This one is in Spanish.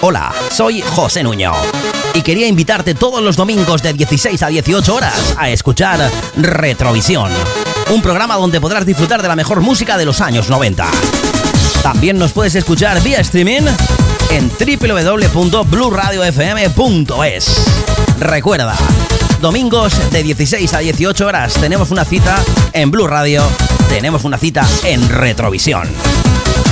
Hola, soy José Nuño y quería invitarte todos los domingos de 16 a 18 horas a escuchar Retrovisión, un programa donde podrás disfrutar de la mejor música de los años 90. También nos puedes escuchar vía streaming en www.bluradiofm.es. Recuerda, domingos de 16 a 18 horas tenemos una cita en Blue Radio, tenemos una cita en Retrovisión.